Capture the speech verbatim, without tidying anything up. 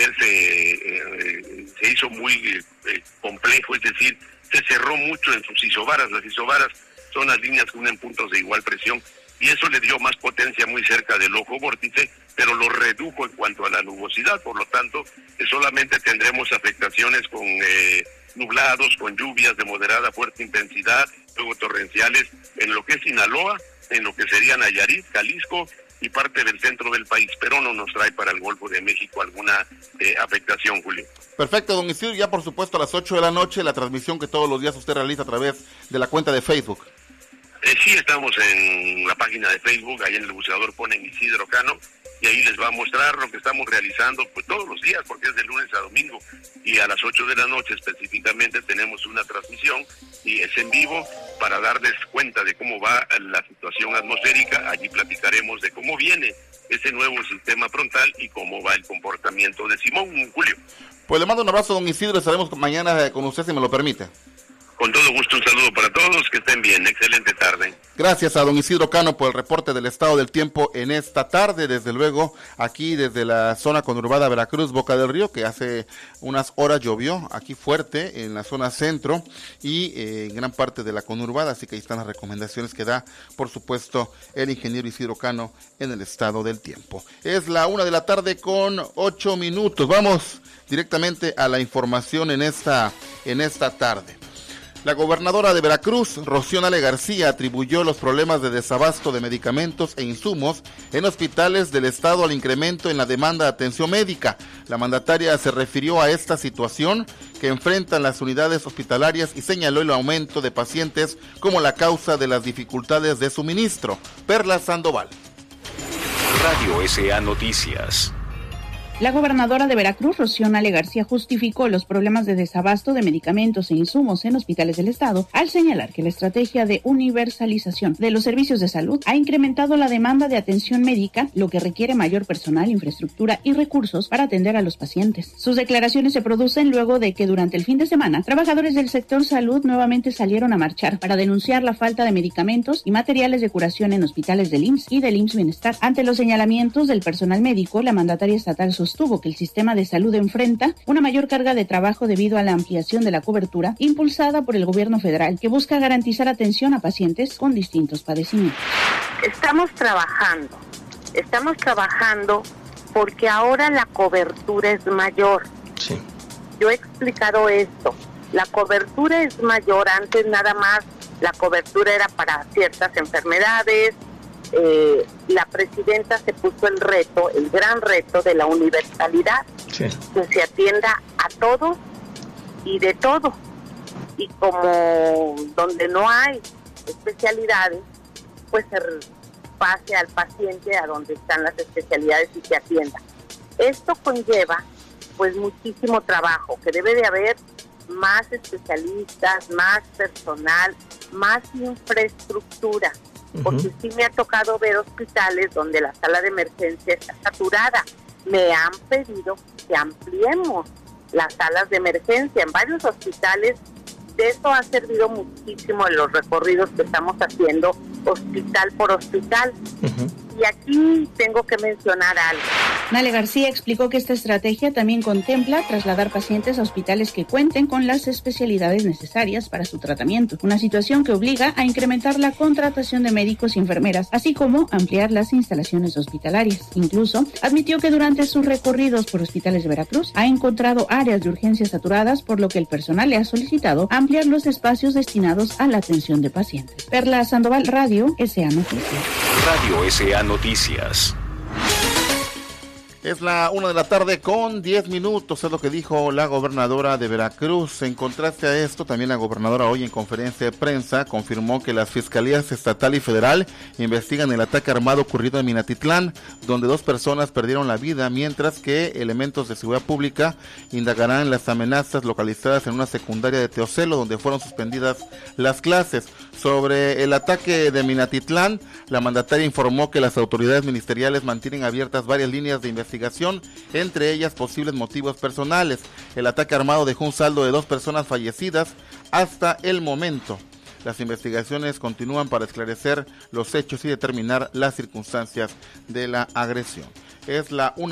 ayer se, eh, se hizo muy eh, complejo, es decir, se cerró mucho en sus isobaras. Las isobaras son las líneas que unen puntos de igual presión, y eso le dio más potencia muy cerca del ojo vórtice, pero lo redujo en cuanto a la nubosidad. Por lo tanto, eh, solamente tendremos afectaciones con eh, nublados, con lluvias de moderada a fuerte intensidad, luego torrenciales en lo que es Sinaloa, en lo que sería Nayarit, Jalisco y parte del centro del país, pero no nos trae para el Golfo de México alguna eh, afectación, Julio. Perfecto, don Isidro, ya por supuesto a las ocho de la noche, la transmisión que todos los días usted realiza a través de la cuenta de Facebook. Eh, sí, estamos en la página de Facebook, ahí en el buscador ponen Isidro Cano, y ahí les va a mostrar lo que estamos realizando pues todos los días, porque es de lunes a domingo, y a las ocho de la noche específicamente tenemos una transmisión, y es en vivo, para darles cuenta de cómo va la situación atmosférica. Allí platicaremos de cómo viene ese nuevo sistema frontal y cómo va el comportamiento de Simón, Julio. Pues le mando un abrazo, don Isidro, estaremos mañana con usted, si me lo permite. Con todo gusto, un saludo para todos, que estén bien, excelente tarde. Gracias a don Isidro Cano por el reporte del estado del tiempo en esta tarde, desde luego aquí desde la zona conurbada Veracruz, Boca del Río, que hace unas horas llovió aquí fuerte en la zona centro y eh, en gran parte de la conurbada, así que ahí están las recomendaciones que da, por supuesto, el ingeniero Isidro Cano en el estado del tiempo. Es la una de la tarde con ocho minutos, vamos directamente a la información en esta, en esta tarde. La gobernadora de Veracruz, Rocío Nale García, atribuyó los problemas de desabasto de medicamentos e insumos en hospitales del estado al incremento en la demanda de atención médica. La mandataria se refirió a esta situación que enfrentan las unidades hospitalarias y señaló el aumento de pacientes como la causa de las dificultades de suministro. Perla Sandoval. Radio S A Noticias. La gobernadora de Veracruz, Rocío Nale García, justificó los problemas de desabasto de medicamentos e insumos en hospitales del estado al señalar que la estrategia de universalización de los servicios de salud ha incrementado la demanda de atención médica, lo que requiere mayor personal, infraestructura y recursos para atender a los pacientes. Sus declaraciones se producen luego de que durante el fin de semana, trabajadores del sector salud nuevamente salieron a marchar para denunciar la falta de medicamentos y materiales de curación en hospitales del I M S S y del I M S S Bienestar. Ante los señalamientos del personal médico, la mandataria estatal sostuvo que el sistema de salud enfrenta una mayor carga de trabajo debido a la ampliación de la cobertura impulsada por el gobierno federal, que busca garantizar atención a pacientes con distintos padecimientos. Estamos trabajando, estamos trabajando porque ahora la cobertura es mayor. Sí. Yo he explicado esto, la cobertura es mayor. Antes nada más la cobertura era para ciertas enfermedades. Eh, la presidenta se puso el reto, el gran reto de la universalidad, sí, que se atienda a todos y de todo, y como donde no hay especialidades, pues se pase al paciente a donde están las especialidades y se atienda. Esto conlleva pues muchísimo trabajo, que debe de haber más especialistas, más personal, más infraestructura. Porque sí me ha tocado ver hospitales donde la sala de emergencia está saturada. Me han pedido que ampliemos las salas de emergencia en varios hospitales. De eso ha servido muchísimo en los recorridos que estamos haciendo hospital por hospital. Uh-huh. Y aquí tengo que mencionar algo. Nale García explicó que esta estrategia también contempla trasladar pacientes a hospitales que cuenten con las especialidades necesarias para su tratamiento, una situación que obliga a incrementar la contratación de médicos y enfermeras, así como ampliar las instalaciones hospitalarias. Incluso admitió que durante sus recorridos por hospitales de Veracruz ha encontrado áreas de urgencia saturadas, por lo que el personal le ha solicitado ampliar los espacios destinados a la atención de pacientes. Perla Sandoval, Radio S A Noticias. Radio S A Noticias. Es la una de la tarde con diez minutos, es lo que dijo la gobernadora de Veracruz. En contraste a esto, también la gobernadora hoy en conferencia de prensa confirmó que las fiscalías estatal y federal investigan el ataque armado ocurrido en Minatitlán, donde dos personas perdieron la vida, mientras que elementos de seguridad pública indagarán las amenazas localizadas en una secundaria de Teocelo, donde fueron suspendidas las clases. Sobre el ataque de Minatitlán, la mandataria informó que las autoridades ministeriales mantienen abiertas varias líneas de investigación, entre ellas posibles motivos personales. El ataque armado dejó un saldo de dos personas fallecidas hasta el momento. Las investigaciones continúan para esclarecer los hechos y determinar las circunstancias de la agresión. Es la una